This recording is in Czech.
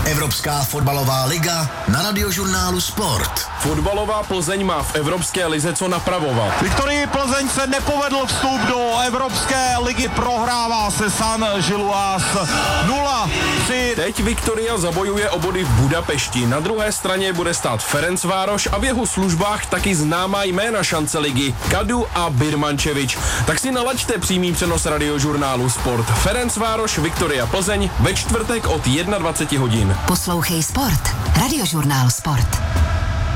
Evropská fotbalová liga na Radiožurnálu Sport. Fotbalová Plzeň má v Evropské lize co napravovat. Viktorii Plzeň se nepovedl vstup do Evropské ligy, prohrává se San Giluas 0-3. Teď Viktoria zabojuje o body v Budapešti. Na druhé straně bude stát Ferencvároš a v jeho službách taky známá jména šance ligy Kadu a Birmančevič. Tak si nalaďte přímý přenos Radiožurnálu Sport. Ferencvároš, Viktoria Plzeň ve čtvrtek od 21 hodin. Poslouchej Sport. Radiožurnál Sport.